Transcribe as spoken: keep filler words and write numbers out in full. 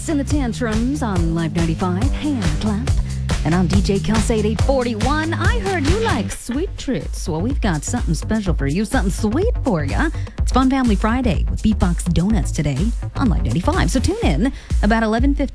Fits in the Tantrums on Live ninety-five. Hand clap. And I'm D J Kelsey at eight forty-one. I heard you like sweet treats. Well, we've got something special for you, something sweet for you. It's Fun Family Friday with Beatbox Donuts today on Live ninety-five. So tune in about eleven fifty.